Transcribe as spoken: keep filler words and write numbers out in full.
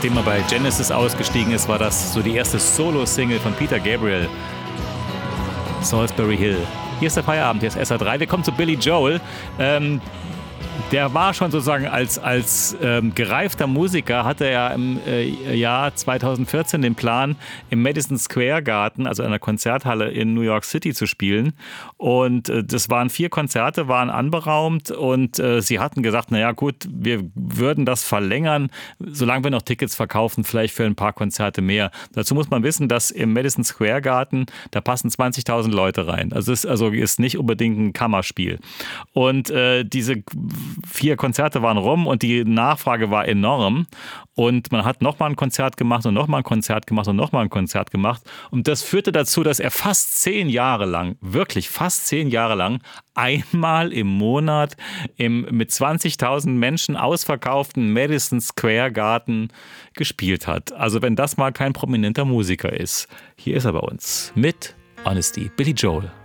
nachdem er bei Genesis ausgestiegen ist, war das so die erste Solo-Single von Peter Gabriel. Salisbury Hill. Hier ist der Feierabend, hier ist S R drei. Wir kommen zu Billy Joel. Ähm, Der war schon sozusagen als, als ähm, gereifter Musiker, hatte er im äh, Jahr zweitausendvierzehn den Plan, im Madison Square Garden, also einer Konzerthalle in New York City, zu spielen. Und äh, das waren vier Konzerte, waren anberaumt und äh, sie hatten gesagt, naja gut, wir würden das verlängern, solange wir noch Tickets verkaufen, vielleicht für ein paar Konzerte mehr. Dazu muss man wissen, dass im Madison Square Garden, da passen zwanzigtausend Leute rein. Also es ist, also ist nicht unbedingt ein Kammerspiel. Und äh, diese vier Konzerte waren rum und die Nachfrage war enorm und man hat nochmal ein Konzert gemacht und nochmal ein Konzert gemacht und nochmal ein Konzert gemacht und das führte dazu, dass er fast zehn Jahre lang, wirklich fast zehn Jahre lang, einmal im Monat im mit zwanzigtausend Menschen ausverkauften Madison Square Garden gespielt hat. Also wenn das mal kein prominenter Musiker ist. Hier ist er bei uns mit Honesty, Billy Joel.